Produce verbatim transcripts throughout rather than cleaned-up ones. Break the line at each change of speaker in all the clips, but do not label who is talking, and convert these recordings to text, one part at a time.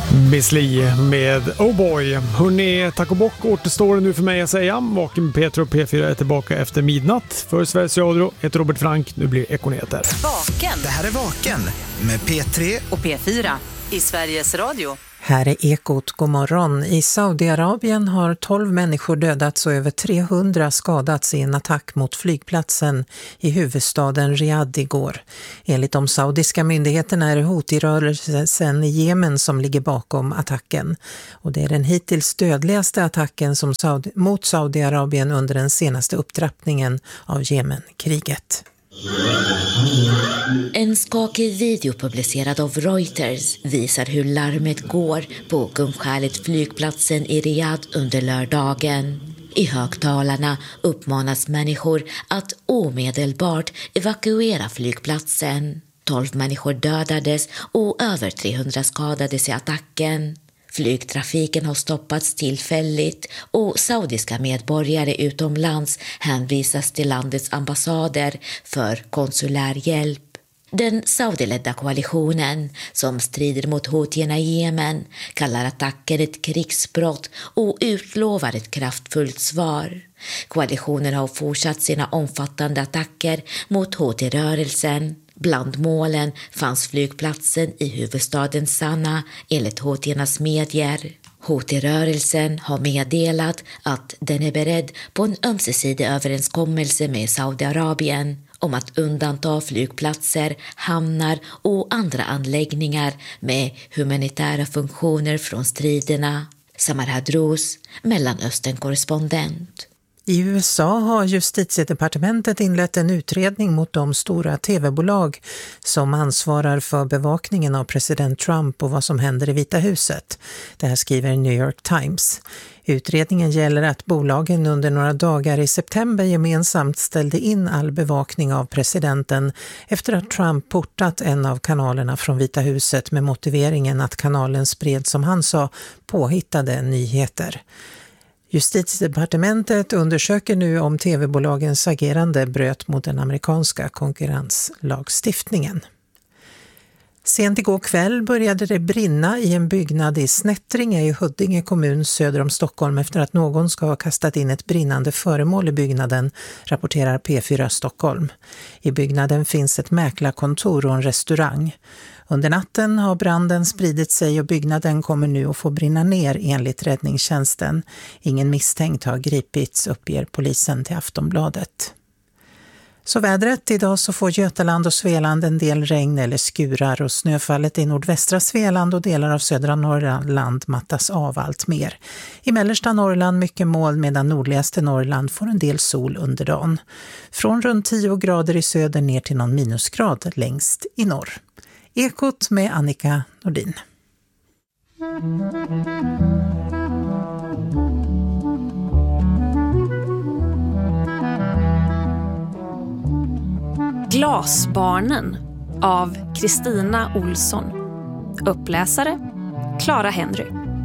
Bisley med Oh Boy. Hörrni, tack och bock återstår det nu för mig att säga. Vaken med Peter och P fyra är tillbaka efter midnatt. För Sveriges Radio heter Robert Frank. Nu blir Ekoneter.
Vaken.
Det här är Vaken med P tre
och P fyra i Sveriges Radio.
Här är Ekot, god morgon. I Saudiarabien har tolv människor dödats och över trehundra skadats i en attack mot flygplatsen i huvudstaden Riyadh igår. Enligt de saudiska myndigheterna är det Houthi-rörelsen i Jemen som ligger bakom attacken. Och det är den hittills dödligaste attacken som Saudi- mot Saudiarabien under den senaste upptrappningen av Jemenkriget.
En skakig video publicerad av Reuters visar hur larmet går på Gumskälet flygplatsen i Riyadh under lördagen. I högtalarna uppmanas människor att omedelbart evakuera flygplatsen. tolv människor dödades och över trehundra skadades i attacken. Flygtrafiken har stoppats tillfälligt och saudiska medborgare utomlands hänvisas till landets ambassader för konsulär hjälp. Den saudiledda koalitionen som strider mot houthierna i Jemen kallar attacken ett krigsbrott och utlovar ett kraftfullt svar. Koalitionen har fortsatt sina omfattande attacker mot Houthi-rörelsen. Bland målen fanns flygplatsen i huvudstaden Sanaa enligt Houthiernas medier. Houthi-rörelsen har meddelat att den är beredd på en ömsesidig överenskommelse med Saudiarabien om att undanta flygplatser, hamnar och andra anläggningar med humanitära funktioner från striderna. Samar Hadrous, Mellanöstern-korrespondent.
I U S A har justitiedepartementet inlett en utredning mot de stora tv-bolag som ansvarar för bevakningen av president Trump och vad som händer i Vita huset. Det här skriver New York Times. Utredningen gäller att bolagen under några dagar i september gemensamt ställde in all bevakning av presidenten efter att Trump portat en av kanalerna från Vita huset med motiveringen att kanalen spred, som han sa, påhittade nyheter. Justitiedepartementet undersöker nu om tv-bolagens agerande bröt mot den amerikanska konkurrenslagstiftningen. Sent igår kväll började det brinna i en byggnad i Snättringe i Huddinge kommun söder om Stockholm efter att någon ska ha kastat in ett brinnande föremål i byggnaden, rapporterar P fyra Stockholm. I byggnaden finns ett mäklarkontor och en restaurang. Under natten har branden spridit sig och byggnaden kommer nu att få brinna ner enligt räddningstjänsten. Ingen misstänkt har gripits, uppger polisen till Aftonbladet. Så vädret, idag så får Götaland och Svealand en del regn eller skurar och snöfallet i nordvästra Svealand och delar av södra Norrland mattas av allt mer. I mellersta Norrland mycket moln medan nordligaste Norrland får en del sol under dagen. Från runt tio grader i söder ner till någon minusgrad längst i norr. Ekot med Annika Nordin.
Glasbarnen av Kristina Olsson. Uppläsare Clara Henry.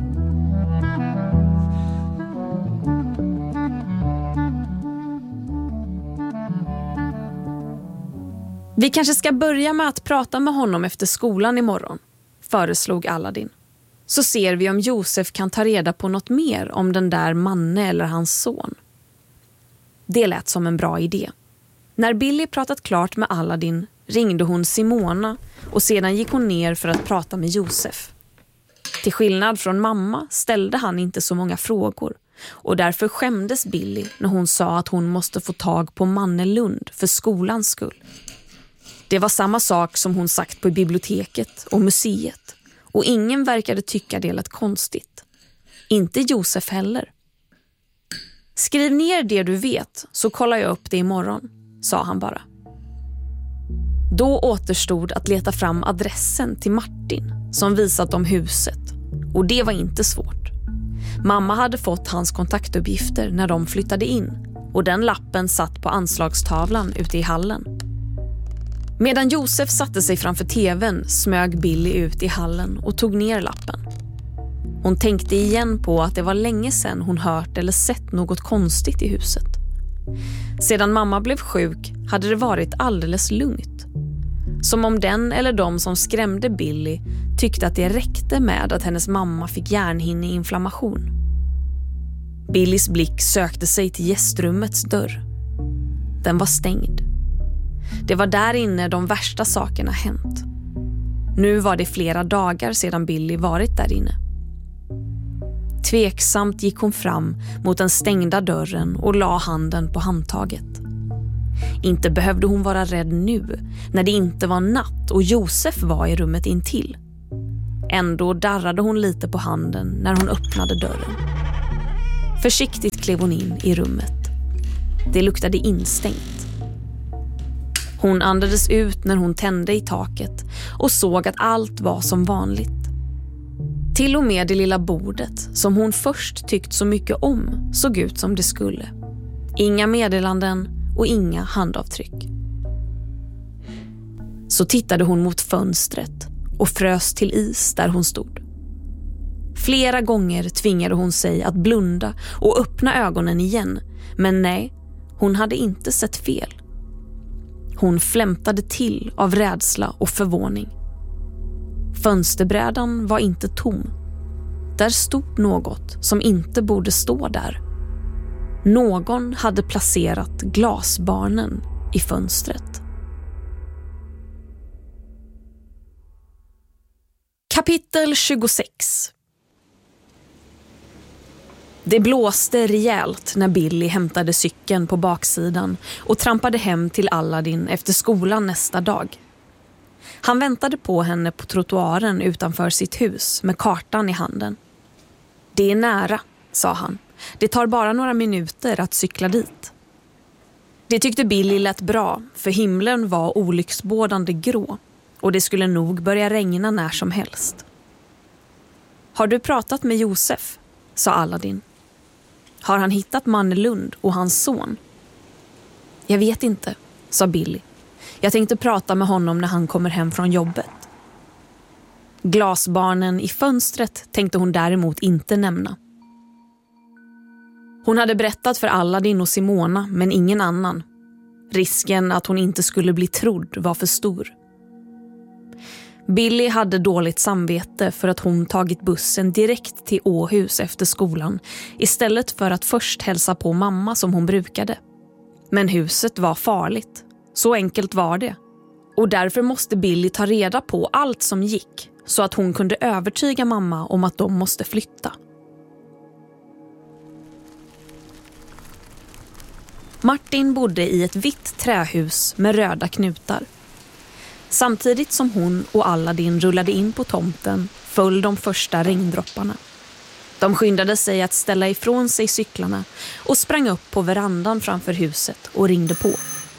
Vi kanske ska börja med att prata med honom efter skolan imorgon, föreslog Aladdin. Så ser vi om Josef kan ta reda på något mer om den där Manne eller hans son. Det lät som en bra idé. När Billy pratat klart med Aladdin ringde hon Simona och sedan gick hon ner för att prata med Josef. Till skillnad från mamma ställde han inte så många frågor och därför skämdes Billy när hon sa att hon måste få tag på Manne Lund för skolans skull. Det var samma sak som hon sagt på biblioteket och museet och ingen verkade tycka det lät konstigt. Inte Josef heller. Skriv ner det du vet så kollar jag upp det imorgon, sa han bara. Då återstod att leta fram adressen till Martin som visat om huset och det var inte svårt. Mamma hade fått hans kontaktuppgifter när de flyttade in och den lappen satt på anslagstavlan ute i hallen. Medan Josef satte sig framför tvn smög Billy ut i hallen och tog ner lappen. Hon tänkte igen på att det var länge sedan hon hört eller sett något konstigt i huset. Sedan mamma blev sjuk hade det varit alldeles lugnt. Som om den eller de som skrämde Billy tyckte att det räckte med att hennes mamma fick hjärnhinneinflammation. Billys blick sökte sig till gästrummets dörr. Den var stängd. Det var där inne de värsta sakerna hänt. Nu var det flera dagar sedan Billy varit där inne. Tveksamt gick hon fram mot den stängda dörren och la handen på handtaget. Inte behövde hon vara rädd nu, när det inte var natt och Josef var i rummet intill. Ändå darrade hon lite på handen när hon öppnade dörren. Försiktigt klev hon in i rummet. Det luktade instängt. Hon andades ut när hon tände i taket och såg att allt var som vanligt. Till och med det lilla bordet som hon först tyckt så mycket om såg ut som det skulle. Inga meddelanden och inga handavtryck. Så tittade hon mot fönstret och frös till is där hon stod. Flera gånger tvingade hon sig att blunda och öppna ögonen igen, men nej, hon hade inte sett fel. Hon flämtade till av rädsla och förvåning. Fönsterbrädan var inte tom. Där stod något som inte borde stå där. Någon hade placerat glasbarnen i fönstret. Kapitel tjugosex. Det blåste rejält när Billy hämtade cykeln på baksidan och trampade hem till Aladdin efter skolan nästa dag. Han väntade på henne på trottoaren utanför sitt hus med kartan i handen. Det är nära, sa han. Det tar bara några minuter att cykla dit. Det tyckte Billy lät bra, för himlen var olycksbådande grå och det skulle nog börja regna när som helst. Har du pratat med Josef? Sa Aladdin. Har han hittat Mannelund och hans son? Jag vet inte, sa Billy. Jag tänkte prata med honom när han kommer hem från jobbet. Glasbarnen i fönstret tänkte hon däremot inte nämna. Hon hade berättat för Aladdin och Simona, men ingen annan. Risken att hon inte skulle bli trodd var för stor. Billy hade dåligt samvete för att hon tagit bussen direkt till Åhus efter skolan istället för att först hälsa på mamma som hon brukade. Men huset var farligt. Så enkelt var det. Och därför måste Billy ta reda på allt som gick så att hon kunde övertyga mamma om att de måste flytta. Martin bodde i ett vitt trähus med röda knutar. Samtidigt som hon och Aladdin rullade in på tomten föll de första regndropparna. De skyndade sig att ställa ifrån sig cyklarna och sprang upp på verandan framför huset och ringde på.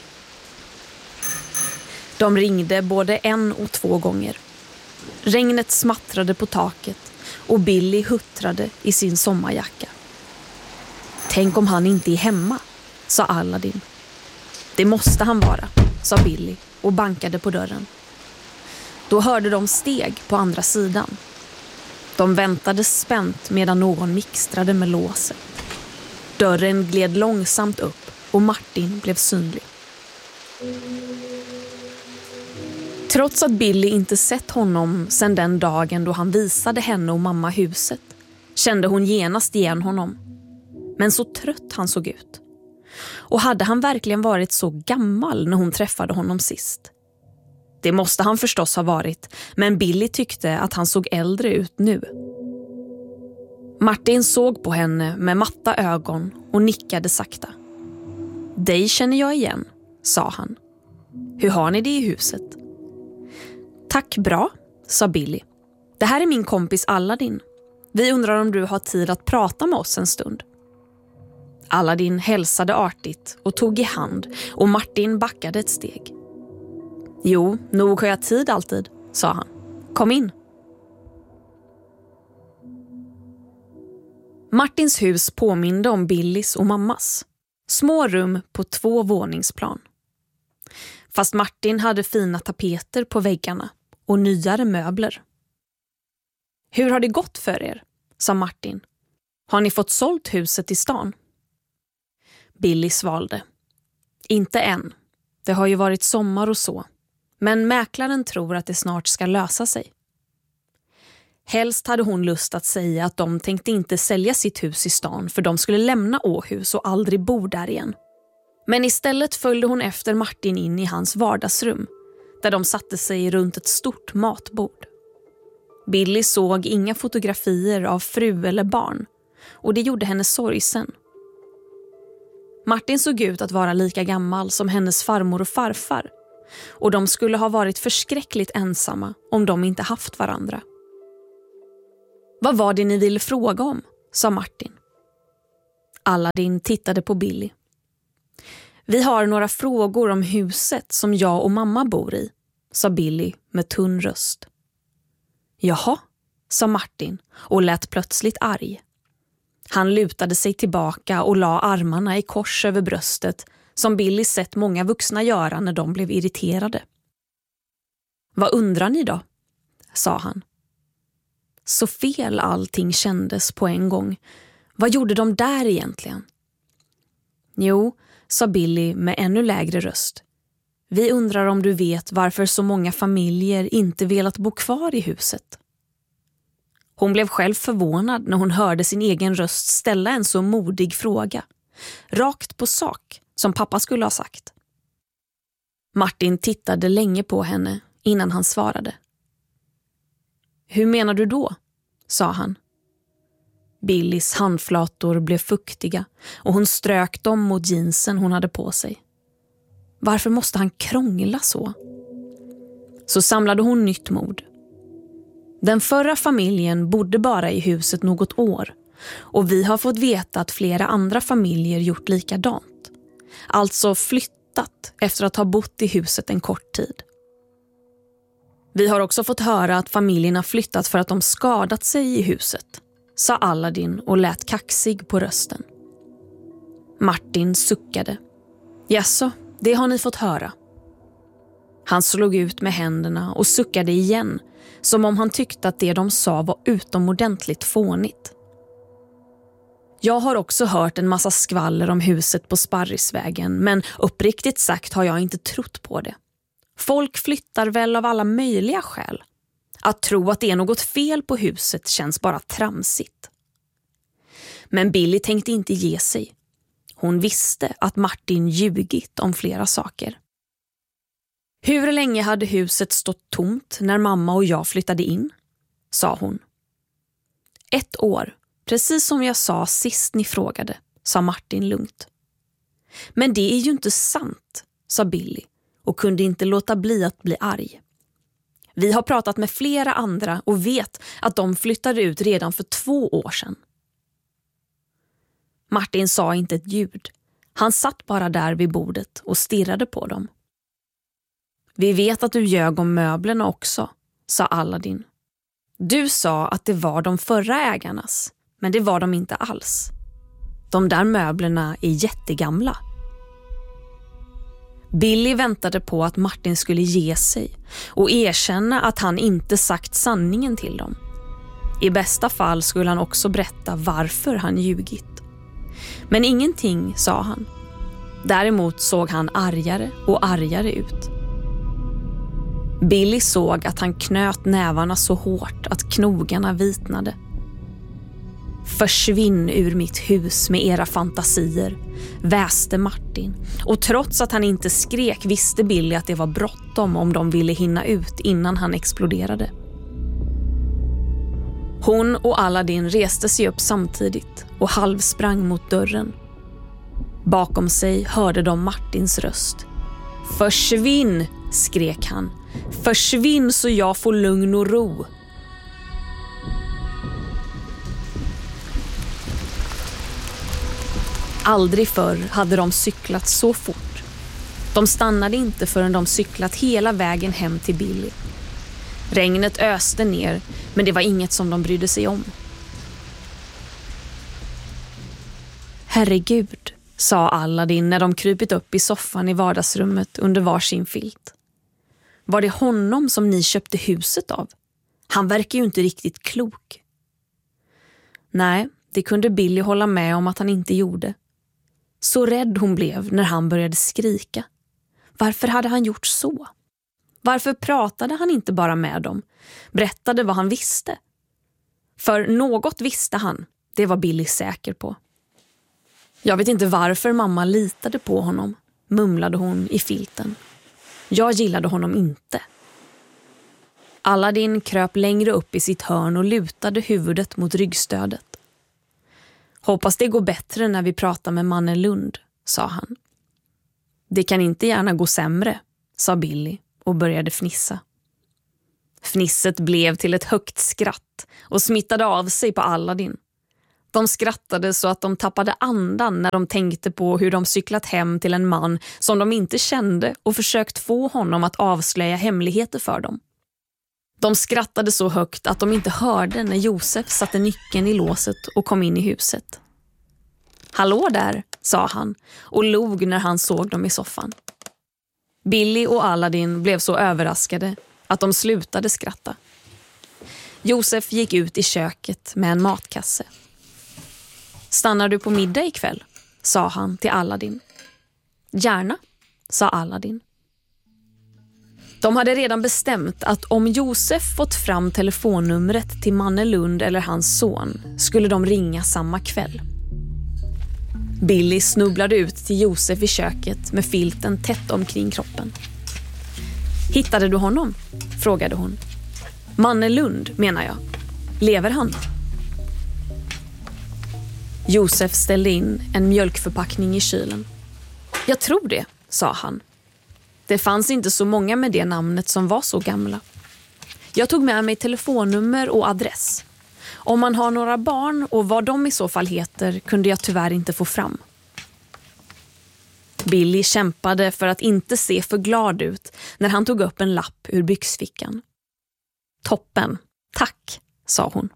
De ringde både en och två gånger. Regnet smattrade på taket och Billy huttrade i sin sommarjacka. Tänk om han inte är hemma, sa Aladdin. Det måste han vara, sa Billy och bankade på dörren. Då hörde de steg på andra sidan. De väntade spänt medan någon mixtrade med låset. Dörren gled långsamt upp och Martin blev synlig. Trots att Billy inte sett honom sedan den dagen då han visade henne och mamma huset, kände hon genast igen honom. Men så trött han såg ut. Och hade han verkligen varit så gammal när hon träffade honom sist? Det måste han förstås ha varit, men Billy tyckte att han såg äldre ut nu. Martin såg på henne med matta ögon och nickade sakta. Dig känner jag igen, sa han. Hur har ni det i huset? Tack bra, sa Billy. Det här är min kompis Aladdin. Vi undrar om du har tid att prata med oss en stund. Aladdin hälsade artigt och tog i hand och Martin backade ett steg. Jo, nog har jag tid alltid, sa han. Kom in. Martins hus påminde om Billys och mammas. Små rum på två våningsplan. Fast Martin hade fina tapeter på väggarna och nyare möbler. Hur har det gått för er? Sa Martin. Har ni fått sålt huset i stan? Billy svalde. Inte än. Det har ju varit sommar och så. Men mäklaren tror att det snart ska lösa sig. Helst hade hon lust att säga att de tänkte inte sälja sitt hus i stan för de skulle lämna Åhus och aldrig bo där igen. Men istället följde hon efter Martin in i hans vardagsrum där de satte sig runt ett stort matbord. Billy såg inga fotografier av fru eller barn och det gjorde henne sorgsen. Martin såg ut att vara lika gammal som hennes farmor och farfar och de skulle ha varit förskräckligt ensamma om de inte haft varandra. Vad var det ni ville fråga om? Sa Martin. Aladdin tittade på Billy. Vi har några frågor om huset som jag och mamma bor i, sa Billy med tunn röst. Jaha, sa Martin och lät plötsligt arg. Han lutade sig tillbaka och la armarna i kors över bröstet som Billy sett många vuxna göra när de blev irriterade. Vad undrar ni då? Sa han. Så fel allting kändes på en gång. Vad gjorde de där egentligen? Jo, sa Billy med ännu lägre röst. Vi undrar om du vet varför så många familjer inte velat bo kvar i huset. Hon blev själv förvånad när hon hörde sin egen röst ställa en så modig fråga. Rakt på sak, som pappa skulle ha sagt. Martin tittade länge på henne innan han svarade. Hur menar du då? Sa han. Billys handflator blev fuktiga och hon strök dem mot jeansen hon hade på sig. Varför måste han krångla så? Så samlade hon nytt mod. Den förra familjen bodde bara i huset något år och vi har fått veta att flera andra familjer gjort likadant. Alltså flyttat efter att ha bott i huset en kort tid. Vi har också fått höra att familjerna flyttat för att de skadat sig i huset, sa Aladdin och lät kaxig på rösten. Martin suckade. Jaså, det har ni fått höra. Han slog ut med händerna och suckade igen, som om han tyckte att det de sa var utomordentligt fånigt. Jag har också hört en massa skvaller om huset på Sparrisvägen, men uppriktigt sagt har jag inte trott på det. Folk flyttar väl av alla möjliga skäl. Att tro att det är något fel på huset känns bara tramsigt. Men Billy tänkte inte ge sig. Hon visste att Martin ljugit om flera saker. Hur länge hade huset stått tomt när mamma och jag flyttade in? Sa hon. Ett år, precis som jag sa sist ni frågade, sa Martin lugnt. Men det är ju inte sant, sa Billy och kunde inte låta bli att bli arg. Vi har pratat med flera andra och vet att de flyttade ut redan för två år sedan. Martin sa inte ett ljud. Han satt bara där vid bordet och stirrade på dem. Vi vet att du ljög om möblerna också, sa Aladdin. Du sa att det var de förra ägarnas, men det var de inte alls. De där möblerna är jättegamla. Billy väntade på att Martin skulle ge sig och erkänna att han inte sagt sanningen till dem. I bästa fall skulle han också berätta varför han ljugit. Men ingenting, sa han. Däremot såg han argare och argare ut. Billy såg att han knöt nävarna så hårt att knogarna vitnade. Försvinn ur mitt hus med era fantasier, väste Martin. Och trots att han inte skrek visste Billy att det var bråttom om de ville hinna ut innan han exploderade. Hon och Aladdin reste sig upp samtidigt och halvsprang mot dörren. Bakom sig hörde de Martins röst. Försvinn, skrek han. Försvinn så jag får lugn och ro. Aldrig förr hade de cyklat så fort. De stannade inte förrän de cyklat hela vägen hem till Billy. Regnet öste ner, men det var inget som de brydde sig om. Herregud, sa Aladdin när de krypit upp i soffan i vardagsrummet under varsin filt. Var det honom som ni köpte huset av? Han verkar ju inte riktigt klok. Nej, det kunde Billy hålla med om att han inte gjorde. Så rädd hon blev när han började skrika. Varför hade han gjort så? Varför pratade han inte bara med dem? Berättade vad han visste? För något visste han, det var Billy säker på. Jag vet inte varför mamma litade på honom, mumlade hon i filten. Jag gillade honom inte. Aladdin kröp längre upp i sitt hörn och lutade huvudet mot ryggstödet. Hoppas det går bättre när vi pratar med mannen Lund, sa han. Det kan inte gärna gå sämre, sa Billy och började fnissa. Fnisset blev till ett högt skratt och smittade av sig på Aladdin. De skrattade så att de tappade andan när de tänkte på hur de cyklat hem till en man som de inte kände och försökt få honom att avslöja hemligheter för dem. De skrattade så högt att de inte hörde när Josef satte nyckeln i låset och kom in i huset. Hallå där, sa han och log när han såg dem i soffan. Billy och Aladdin blev så överraskade att de slutade skratta. Josef gick ut i köket med en matkasse. Stannar du på middag ikväll? Sa han till Aladdin. Gärna, sa Aladdin. De hade redan bestämt att om Josef fått fram telefonnumret till mannen Lund eller hans son skulle de ringa samma kväll. Billy snubblade ut till Josef i köket med filten tätt omkring kroppen. Hittade du honom? Frågade hon. Mannen Lund, menar jag. Lever han? Josef ställde in en mjölkförpackning i kylen. Jag tror det, sa han. Det fanns inte så många med det namnet som var så gamla. Jag tog med mig telefonnummer och adress. Om man har några barn och vad de i så fall heter kunde jag tyvärr inte få fram. Billy kämpade för att inte se för glad ut när han tog upp en lapp ur byxfickan. Toppen, tack, sa hon.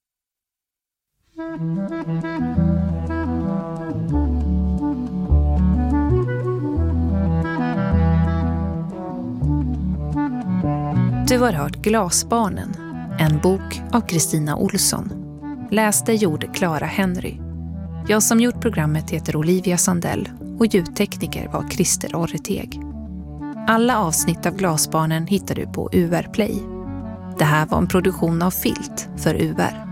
Du har hört Glasbarnen, en bok av Kristina Olsson. Läste gjorde Clara Henry. Jag som gjort programmet heter Olivia Sandell och ljudtekniker var Christer Orreteg. Alla avsnitt av Glasbarnen hittar du på U R Play. Det här var en produktion av Filt för U R.